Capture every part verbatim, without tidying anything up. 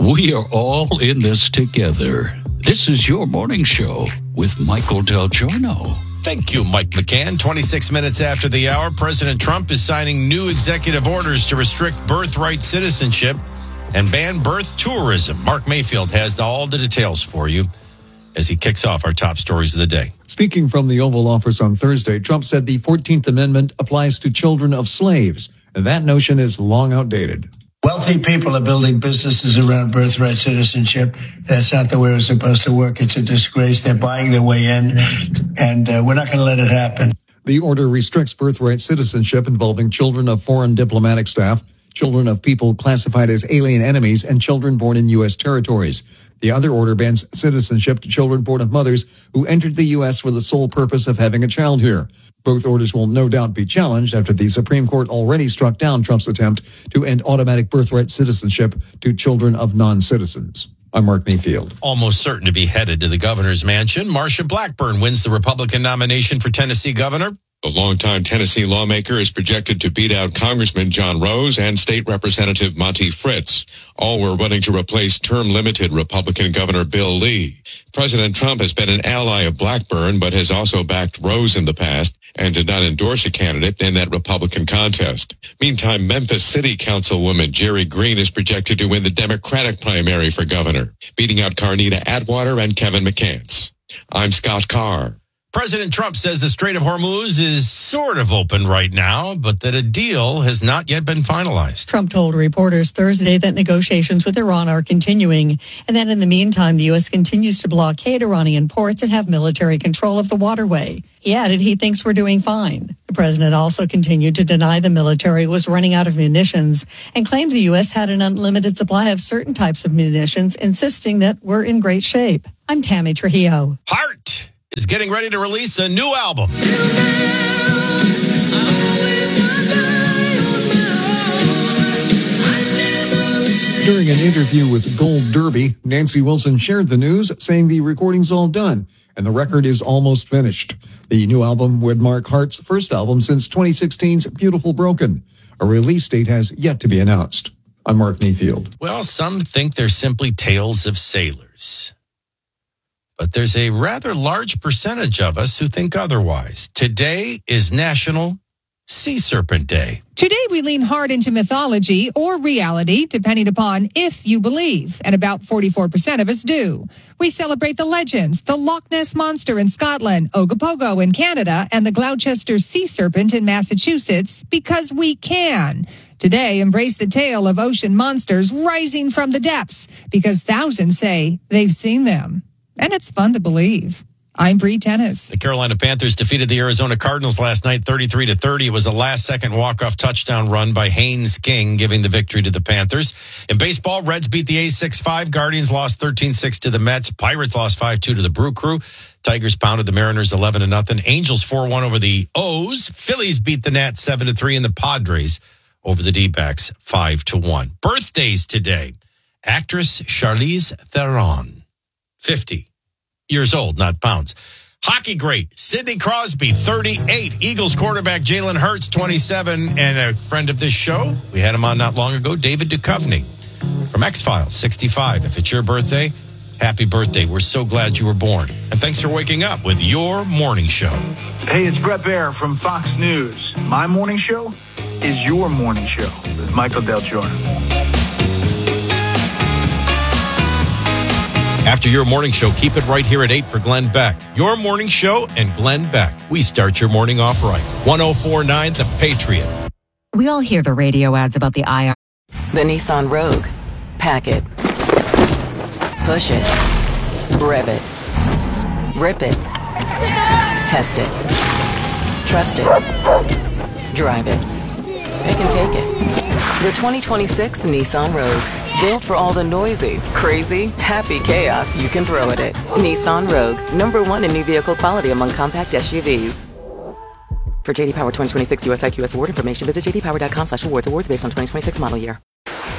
We are all in this together. This is your morning show with Michael Del Giorno. Thank you, Mike McCann. twenty-six minutes after the hour, President Trump is signing new executive orders to restrict birthright citizenship and ban birth tourism. Mark Mayfield has all the details for you as he kicks off our top stories of the day. Speaking from the Oval Office on Thursday, Trump said the fourteenth Amendment applies to children of slaves, and that notion is long outdated. Wealthy people are building businesses around birthright citizenship. That's not the way it's supposed to work. It's a disgrace. They're buying their way in, and uh, we're not going to let it happen. The order restricts birthright citizenship involving children of foreign diplomatic staff, children of people classified as alien enemies, and children born in U S territories. The other order bans citizenship to children born of mothers who entered the U S for the sole purpose of having a child here. Both orders will no doubt be challenged after the Supreme Court already struck down Trump's attempt to end automatic birthright citizenship to children of non-citizens. I'm Mark Mayfield. Almost certain to be headed to the governor's mansion, Marsha Blackburn wins the Republican nomination for Tennessee governor. The longtime Tennessee lawmaker is projected to beat out Congressman John Rose and State Representative Monty Fritz. All were running to replace term-limited Republican Governor Bill Lee. President Trump has been an ally of Blackburn, but has also backed Rose in the past and did not endorse a candidate in that Republican contest. Meantime, Memphis City Councilwoman Jerry Green is projected to win the Democratic primary for governor, beating out Carnita Atwater and Kevin McCants. I'm Scott Carr. President Trump says the Strait of Hormuz is sort of open right now, but that a deal has not yet been finalized. Trump told reporters Thursday that negotiations with Iran are continuing, and that in the meantime, the U S continues to blockade Iranian ports and have military control of the waterway. He added he thinks we're doing fine. The president also continued to deny the military was running out of munitions and claimed the U S had an unlimited supply of certain types of munitions, insisting that we're in great shape. I'm Tammy Trujillo. Heart is getting ready to release a new album. During an interview with Gold Derby, Nancy Wilson shared the news, saying the recording's all done and the record is almost finished. The new album would mark Heart's first album since twenty sixteen's Beautiful Broken. A release date has yet to be announced. I'm Mark Mayfield. Well, some think they're simply tales of sailors. But there's a rather large percentage of us who think otherwise. Today is National Sea Serpent Day. Today we lean hard into mythology or reality, depending upon if you believe, and about forty-four percent of us do. We celebrate the legends, the Loch Ness Monster in Scotland, Ogopogo in Canada, and the Gloucester Sea Serpent in Massachusetts, because we can. Today, embrace the tale of ocean monsters rising from the depths, because thousands say they've seen them. And it's fun to believe. I'm Bree Tennis. The Carolina Panthers defeated the Arizona Cardinals last night thirty-three to thirty. It was a last-second walk-off touchdown run by Haynes King, giving the victory to the Panthers. In baseball, Reds beat the A's six five. Guardians lost thirteen six to the Mets. Pirates lost five two to the Brew Crew. Tigers pounded the Mariners eleven to nothing. Angels four one over the O's. Phillies beat the Nats seven to three. And the Padres over the D-backs five to one. Birthdays today. Actress Charlize Theron, fifty years old, not pounds. Hockey great Sidney Crosby, thirty-eight. Eagles quarterback Jalen Hurts, twenty-seven. And a friend of this show, we had him on not long ago, David Duchovny from X-Files, sixty-five. If it's your birthday, happy birthday. We're so glad you were born. And thanks for waking up with your morning show. Hey, it's Brett Baer from Fox News. My morning show is your morning show with Michael Del Giorno. After your morning show, keep it right here at eight for Glenn Beck. Your morning show and Glenn Beck. We start your morning off right. one oh four point nine The Patriot. We all hear the radio ads about the I R. The Nissan Rogue. Pack it. Push it. Rev it. Rip it. Test it. Trust it. Drive it. It can take it. The twenty twenty-six Nissan Rogue. Built for all the noisy, crazy, happy chaos you can throw at it. Nissan Rogue, number one in new vehicle quality among compact S U Vs. For J D Power twenty twenty-six U S I Q S award information, visit j d power dot com slash awards. Awards based on twenty twenty-six model year.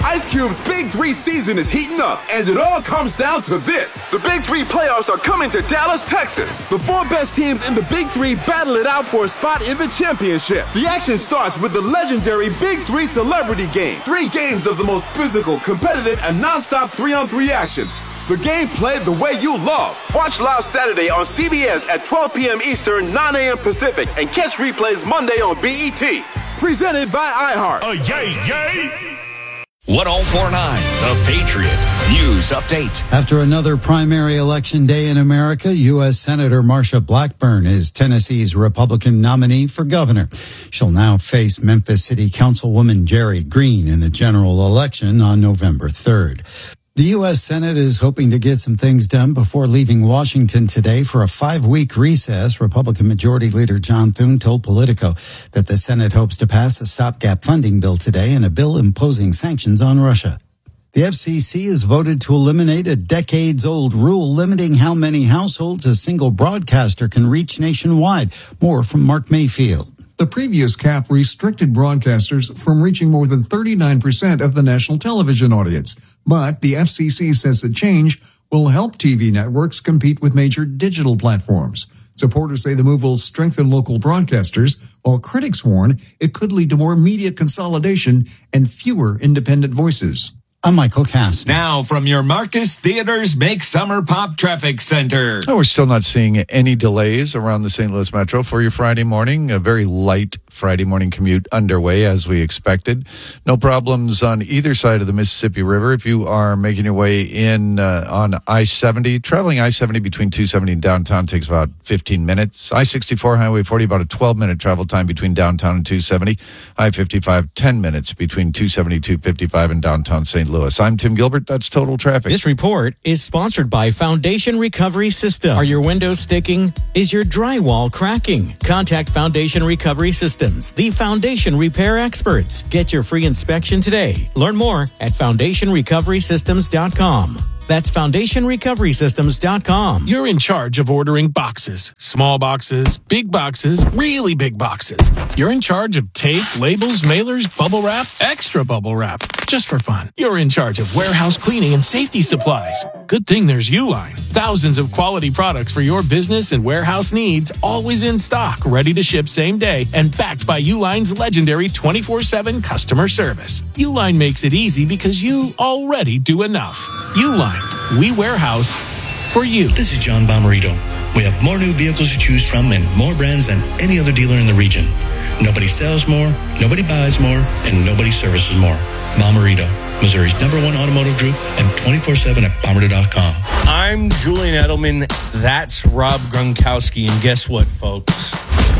Ice Cube's Big Three season is heating up, and it all comes down to this. The Big Three playoffs are coming to Dallas, Texas. The four best teams in the Big Three battle it out for a spot in the championship. The action starts with the legendary Big Three Celebrity Game. Three games of the most physical, competitive, and non-stop three-on-three action. The game played the way you love. Watch live Saturday on C B S at twelve p.m. Eastern, nine a.m. Pacific, and catch replays Monday on B E T. Presented by iHeart. Oh, yay, yay! one oh four point nine, The Patriot News Update. After another primary election day in America, U S. Senator Marsha Blackburn is Tennessee's Republican nominee for governor. She'll now face Memphis City Councilwoman Jerry Green in the general election on November third. The U S. Senate is hoping to get some things done before leaving Washington today for a five-week recess. Republican Majority Leader John Thune told Politico that the Senate hopes to pass a stopgap funding bill today and a bill imposing sanctions on Russia. The F C C has voted to eliminate a decades-old rule limiting how many households a single broadcaster can reach nationwide. More from Mark Mayfield. The previous cap restricted broadcasters from reaching more than thirty-nine percent of the national television audience. But the F C C says the change will help T V networks compete with major digital platforms. Supporters say the move will strengthen local broadcasters, while critics warn it could lead to more media consolidation and fewer independent voices. I'm Michael Cass. Now from your Marcus Theaters Make Summer Pop Traffic Center. Oh, we're still not seeing any delays around the Saint Louis Metro for your Friday morning. A very light Friday morning commute underway as we expected. No problems on either side of the Mississippi River. If you are making your way in uh, on I seventy, traveling I seventy between two seventy and downtown takes about fifteen minutes. I sixty-four, Highway forty, about a twelve-minute travel time between downtown and two seventy. I fifty-five, ten minutes between two seventy, two fifty-five and downtown Saint Louis. I'm Tim Gilbert. That's Total Traffic. This report is sponsored by Foundation Recovery System. Are your windows sticking? Is your drywall cracking? Contact Foundation Recovery Systems, the foundation repair experts. Get your free inspection today. Learn more at foundation recovery systems dot com. That's foundation recovery systems dot com. You're in charge of ordering boxes. Small boxes, big boxes, really big boxes. You're in charge of tape, labels, mailers, bubble wrap, extra bubble wrap. Just for fun. You're in charge of warehouse cleaning and safety supplies. Good thing there's Uline. Thousands of quality products for your business and warehouse needs, always in stock, ready to ship same day, and backed by Uline's legendary twenty-four seven customer service. Uline makes it easy because you already do enough. Uline, we warehouse for you. This is John Bomarito. We have more new vehicles to choose from and more brands than any other dealer in the region. Nobody sells more, nobody buys more, and nobody services more. Bomarito, Missouri's number one automotive group, and twenty-four seven at bomarito dot com. I'm Julian Edelman. That's Rob Gronkowski. And guess what, folks?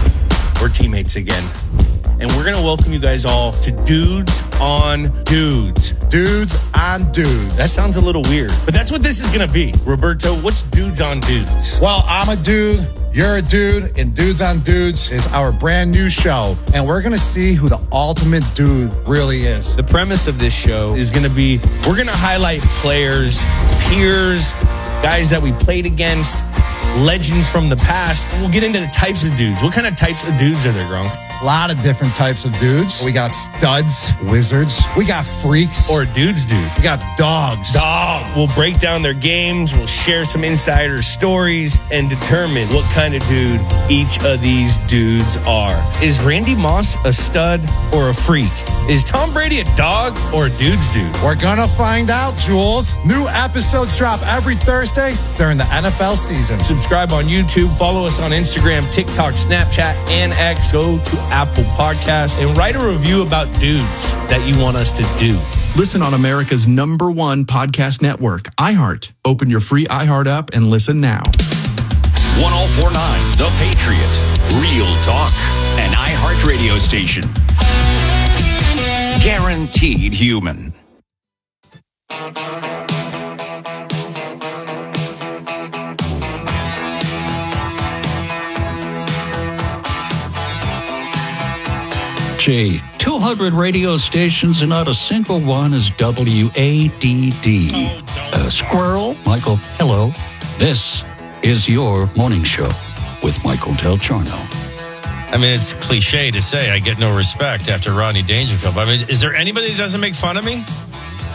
We're teammates again. And we're going to welcome you guys all to Dudes on Dudes. Dudes on Dudes. That sounds a little weird, but that's what this is going to be. Roberto, what's Dudes on Dudes? Well, I'm a dude. You're a dude, and Dudes on Dudes is our brand new show, and we're going to see who the ultimate dude really is. The premise of this show is going to be, we're going to highlight players, peers, guys that we played against, legends from the past. We'll get into the types of dudes. What kind of types of dudes are there, Gronk? A lot of different types of dudes. We got studs, wizards. We got freaks. Or dudes, dude. We got dogs. Dog. We'll break down their games. We'll share some insider stories and determine what kind of dude each of these dudes are. Is Randy Moss a stud or a freak? Is Tom Brady a dog or a dude's dude? We're gonna find out, Jules. New episodes drop every Thursday during the N F L season. Subscribe on YouTube. Follow us on Instagram, TikTok, Snapchat, and X. Go to Apple Podcasts and write a review about dudes that you want us to do. Listen on America's number one podcast network, iHeart. Open your free iHeart app and listen now. one oh four point nine The Patriot. Real talk. An iHeart radio station. Guaranteed human. Gee, two hundred radio stations and not a single one is W A D D. A squirrel? Michael, hello. This is your morning show with Michael Del Giorno. I mean, it's cliche to say I get no respect after Rodney Dangerfield. I mean, is there anybody that doesn't make fun of me?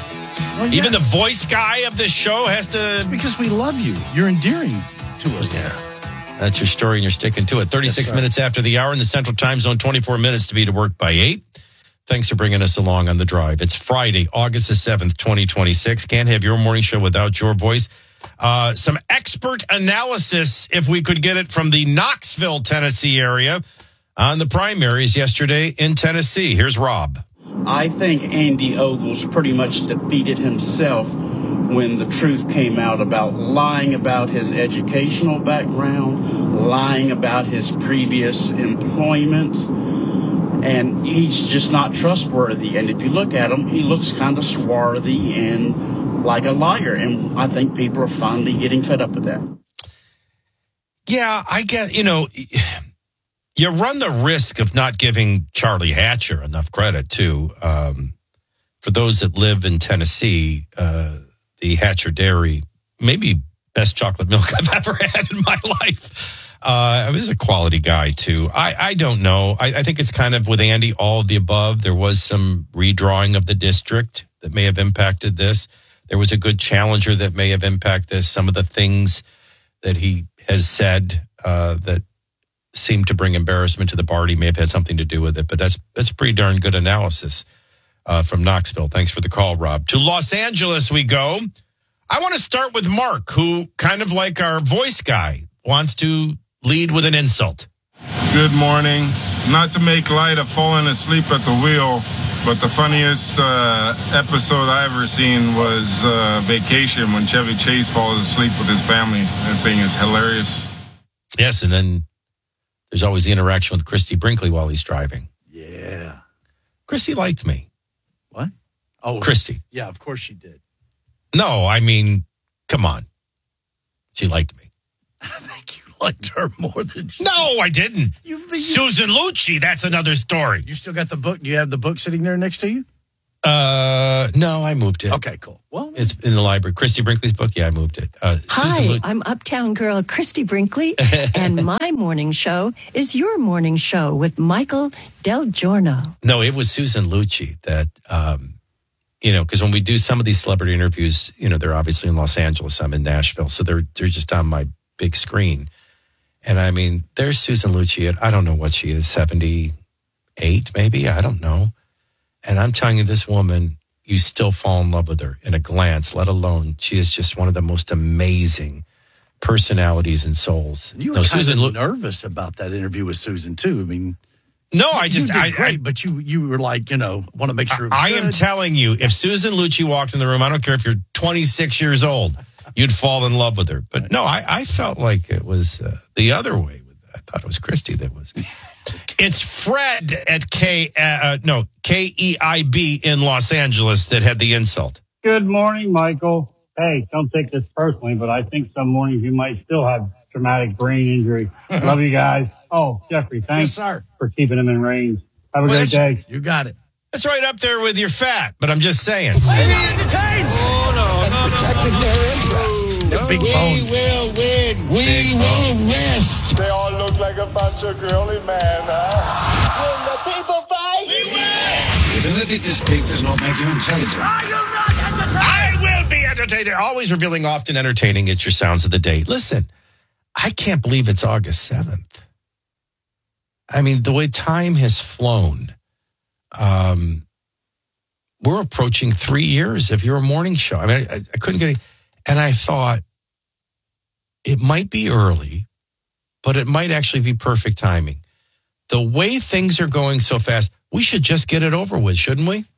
Well, yeah. Even the voice guy of this show has to... It's because we love you. You're endearing to us. Yeah. That's your story, and you're sticking to it. thirty-six right. minutes after the hour in the Central Time Zone, twenty-four minutes to be to work by eight. Thanks for bringing us along on the drive. It's Friday, August the seventh, twenty twenty-six. Can't have your morning show without your voice. Uh, some expert analysis, if we could get it, from the Knoxville, Tennessee area on the primaries yesterday in Tennessee. Here's Rob. I think Andy Ogles pretty much defeated himself when the truth came out about lying about his educational background, lying about his previous employment, and he's just not trustworthy. And if you look at him, he looks kind of swarthy and like a liar, and I think people are finally getting fed up with that. Yeah, I get, you know, you run the risk of not giving Charlie Hatcher enough credit, too. Um, for those that live in Tennessee, uh, the Hatcher Dairy, maybe best chocolate milk I've ever had in my life. Uh, I mean, he's a quality guy, too. I, I don't know. I, I think it's kind of with Andy, all of the above. There was some redrawing of the district that may have impacted this. There was a good challenger that may have impacted this. Some of the things that he has said uh, that seemed to bring embarrassment to the party may have had something to do with it. But that's that's pretty darn good analysis uh, from Knoxville. Thanks for the call, Rob. To Los Angeles we go. I want to start with Mark, who, kind of like our voice guy, wants to lead with an insult. Good morning. Not to make light of falling asleep at the wheel, but the funniest uh, episode I ever seen was uh, Vacation, when Chevy Chase falls asleep with his family. That thing is hilarious. Yes, and then there's always the interaction with Christy Brinkley while he's driving. Yeah. Christy liked me. What? Oh, Christy. Yeah, of course she did. No, I mean, come on. She liked me. I think you liked her more than she No, I didn't. You, you, Susan Lucci, that's another story. You still got the book? Do you have the book sitting there next to you? Uh, no, I moved it. Okay, cool. Well, it's in the library. Christy Brinkley's book. Yeah, I moved it. Uh, Hi, Susan Lu- I'm Uptown Girl Christy Brinkley, and my morning show is your morning show with Michael Del Giorno. No, it was Susan Lucci that, um, you know, because when we do some of these celebrity interviews, you know, they're obviously in Los Angeles. I'm in Nashville, so they're they're just on my big screen. And I mean, there's Susan Lucci at, I don't know what she is, seventy-eight maybe? I don't know. And I'm telling you, this woman, you still fall in love with her in a glance, let alone she is just one of the most amazing personalities and souls. You were no, kind Susan of Lu- nervous about that interview with Susan, too. I mean, no, I just, you did I, great, I, but you you were like, you know, want to make sure it was I good. am telling you, if Susan Lucci walked in the room, I don't care if you're twenty-six years old, you'd fall in love with her. But no, I, I felt like it was uh, the other way. I thought it was Christy that was. It's Fred at K, uh, no, K E I B in Los Angeles that had the insult. Good morning, Michael. Hey, don't take this personally, but I think some mornings you might still have traumatic brain injury. Love you guys. Oh, Jeffrey, thanks Yes, sir. for keeping him in range. Have a Well, great that's- day. You got it. That's right up there with your fat, but I'm just saying. Oh, no, no, protecting their interests. Big we bones. will win. We Big will rest. They all look like a bunch of girly men, huh? When the people fight, we win. The ability to speak does not make you intelligent. Are you not entertained? I will be entertaining. Always revealing, often entertaining. It's your sounds of the day. Listen, I can't believe it's August seventh. I mean, the way time has flown. Um, we're approaching three years of your morning show. I mean, I, I couldn't get it. And I thought it might be early, but it might actually be perfect timing. The way things are going so fast, we should just get it over with, shouldn't we?